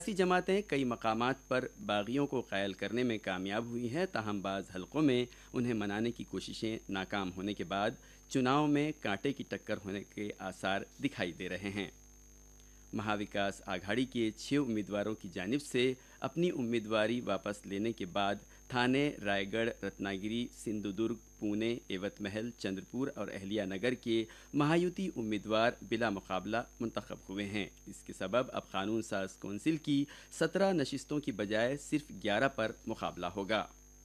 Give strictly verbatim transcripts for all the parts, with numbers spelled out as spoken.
سیاسی جماعتیں کئی مقامات پر باغیوں کو قائل کرنے میں کامیاب ہوئی ہیں، تاہم بعض حلقوں میں انہیں منانے کی کوششیں ناکام ہونے کے بعد چناؤ میں کانٹے کی ٹکر ہونے کے آثار دکھائی دے رہے ہیں۔ مہا وکاس آگھاڑی کے چھ امیدواروں کی جانب سے اپنی امیدواری واپس لینے کے بعد تھانے، رائے گڑھ، رتناگری، سندھو درگ، پونے، ایوت محل، چندر پور اور اہلیہ نگر کے مہایوتی امیدوار بلا مقابلہ منتخب ہوئے ہیں۔ اس کے سبب اب قانون ساز کونسل کی سترہ نشستوں کی بجائے صرف گیارہ پر مقابلہ ہوگا۔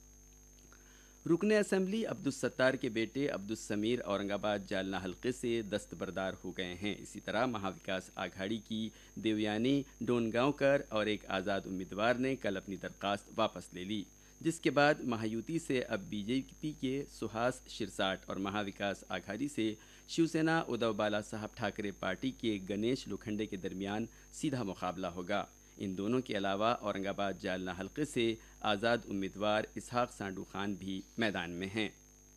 رکن اسمبلی عبدالستار کے بیٹے عبدالسمیر اورنگ آباد جالنہ حلقے سے دستبردار ہو گئے ہیں۔ اسی طرح مہا وکاس آگھاڑی کی دیویانی ڈونگاؤکر اور ایک آزاد امیدوار نے کل اپنی درخواست واپس لے لی، جس کے بعد مہایوتی سے اب بی جے پی کے سہاس شرساٹ اور مہا وکاس آگھاڑی سے شیوسینا ادھو بالا صاحب ٹھاکرے پارٹی کے گنیش لوکھنڈے کے درمیان سیدھا مقابلہ ہوگا۔ ان دونوں کے علاوہ اورنگ آباد جالنہ حلقے سے آزاد امیدوار اسحاق سانڈو خان بھی میدان میں ہیں۔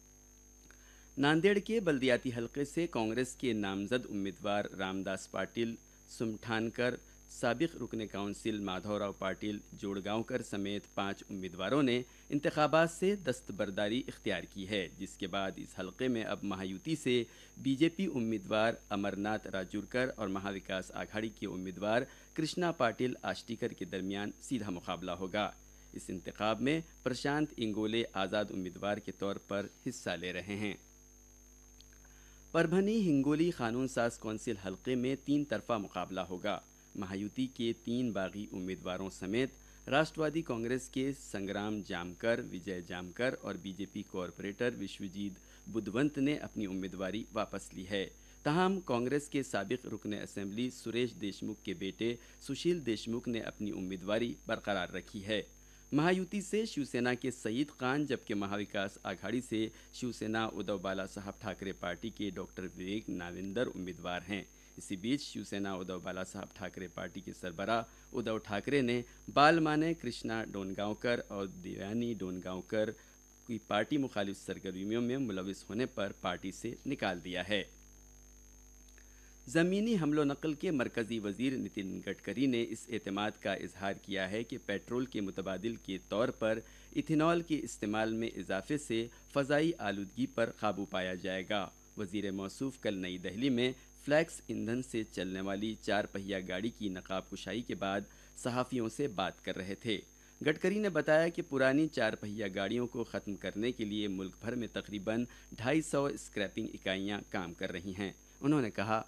ناندیڑ کے بلدیاتی حلقے سے کانگریس کے نامزد امیدوار رام داس پاٹل سمٹھانکر، سابق رکن کونسل مادھو راؤ پاٹل جوڑگاؤں سمیت پانچ امیدواروں نے انتخابات سے دستبرداری اختیار کی ہے، جس کے بعد اس حلقے میں اب مہایوتی سے بی جے پی امیدوار امرناتھ راجورکر اور مہا وکاس آگھاڑی کے امیدوار کرشنا پاٹل آشٹیکر کے درمیان سیدھا مقابلہ ہوگا۔ اس انتخاب میں پرشانت انگولے آزاد امیدوار کے طور پر حصہ لے رہے ہیں۔ پربھنی ہنگولی قانون ساز کونسل حلقے میں تین طرفہ مقابلہ ہوگا۔ مہایوتی کے تین باغی امیدواروں سمیت راشٹروادی کانگریس کے سنگرام جامکر، وجے جامکر اور بی جے پی کارپوریٹر وشوجیت بدھونت نے اپنی امیدواری واپس لی ہے۔ تاہم کانگریس کے سابق رکن اسمبلی سریش دیشمکھ کے بیٹے سشیل دیشمکھ نے اپنی امیدواری برقرار رکھی ہے۔ مہایوتی سے شیوسینا کے سعید خان، جبکہ مہا وکاس آگھاڑی سے شیوسینا ادھو بالا صاحب ٹھاکرے پارٹی کے ڈاکٹر وویک ناویندر امیدوار ہیں۔ اسی بیچ شیوسینا ادھو بالا صاحب ٹھاکرے پارٹی کے سربراہ ادھو ٹھاکرے نے بالمانے کرشنا ڈونگاؤکر اور دیویانی ڈونگاؤکر کی پارٹی مخالف سرگرمیوں میں ملوث ہونے پر پارٹی سے نکال دیا ہے۔ زمینی حمل و نقل کے مرکزی وزیر نتن گڈکری نے اس اعتماد کا اظہار کیا ہے کہ پیٹرول کے متبادل کے طور پر ایتھنول کے استعمال میں اضافے سے فضائی آلودگی پر قابو پایا جائے گا۔ وزیر موصوف کل نئی دہلی میں فلیکس ایندھن سے چلنے والی چار پہیہ گاڑی کی نقاب کشائی کے بعد صحافیوں سے بات کر رہے تھے۔ گڈکری نے بتایا کہ پرانی چار پہیہ گاڑیوں کو ختم کرنے کے لیے ملک بھر میں تقریباً ڈھائی سو اسکریپنگ اکائیاں کام کر رہی ہیں۔ انہوں نے کہا،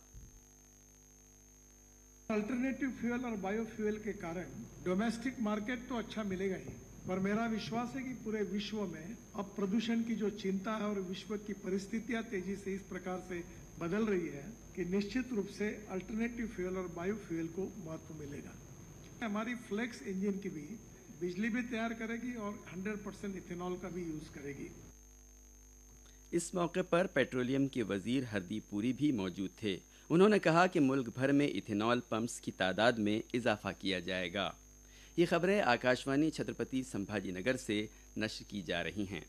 الٹرنیٹو فیول اور بایو فیول کے کارن ڈومیسٹک مارکیٹ تو اچھا ملے گا ہی، پر میرا وشواس ہے کہ پورے وشو میں اب پردوشن کی جو چنتا ہے اور وشو کی پرستھتیاں تیزی سے اس پرکار سے بدل رہی ہے کہ نشچت روپ سے الٹرنیٹو فیول اور بایو فیول کو مہتو ملے گا۔ ہماری فلیکس انجن کی بھی بجلی بھی تیار کرے گی اور ہنڈریڈ پرسینٹ ایتھنول کا بھی یوز کرے گی۔ اس موقع پر پیٹرولیم کے وزیر ہردیپ پوری بھی موجود تھے۔ انہوں نے کہا کہ ملک بھر میں ایتھنول پمپس کی تعداد میں اضافہ کیا جائے گا۔ یہ خبریں آکاشوانی چھترپتی سمبھاجی نگر سے نشر کی جا رہی ہیں۔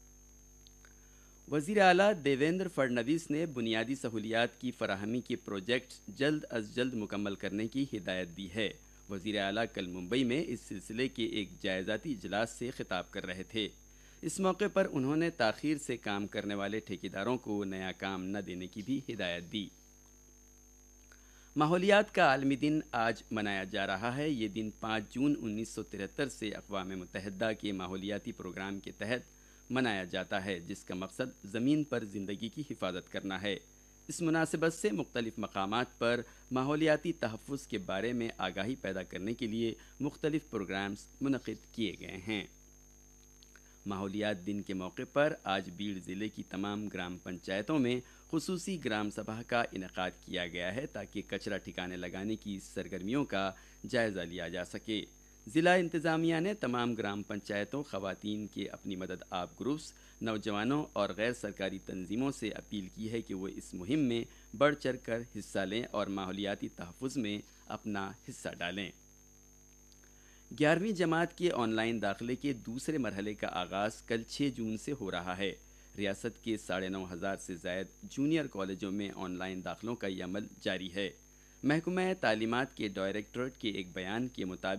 وزیر اعلیٰ دیویندر فڈنویس نے بنیادی سہولیات کی فراہمی کے پروجیکٹ جلد از جلد مکمل کرنے کی ہدایت دی ہے۔ وزیر اعلیٰ کل ممبئی میں اس سلسلے کے ایک جائزاتی اجلاس سے خطاب کر رہے تھے۔ اس موقع پر انہوں نے تاخیر سے کام کرنے والے ٹھیکیداروں کو نیا کام نہ دینے کی بھی ہدایت دی۔ ماحولیات کا عالمی دن آج منایا جا رہا ہے۔ یہ دن پانچ جون انیس سو ترہتر سے اقوام متحدہ کے ماحولیاتی پروگرام کے تحت منایا جاتا ہے، جس کا مقصد زمین پر زندگی کی حفاظت کرنا ہے۔ اس مناسبت سے مختلف مقامات پر ماحولیاتی تحفظ کے بارے میں آگاہی پیدا کرنے کے لیے مختلف پروگرامز منعقد کیے گئے ہیں۔ ماحولیات دن کے موقع پر آج بیڑ ضلع کی تمام گرام پنچایتوں میں خصوصی گرام سبھا کا انعقاد کیا گیا ہے تاکہ کچرا ٹھکانے لگانے کی سرگرمیوں کا جائزہ لیا جا سکے۔ ضلع انتظامیہ نے تمام گرام پنچایتوں، خواتین کے اپنی مدد آپ گروپس، نوجوانوں اور غیر سرکاری تنظیموں سے اپیل کی ہے کہ وہ اس مہم میں بڑھ چڑھ کر حصہ لیں اور ماحولیاتی تحفظ میں اپنا حصہ ڈالیں۔ گیارہویں جماعت کے آن لائن داخلے کے دوسرے مرحلے کا آغاز کل چھ جون سے ہو رہا ہے۔ ریاست کے ساڑھے نو ہزار سے زائد جونیئر کالجوں میں آن لائن داخلوں کا یہ عمل جاری ہے۔ محکمہ تعلیمات کے ڈائریکٹوریٹ کے ایک بیان کے مطابق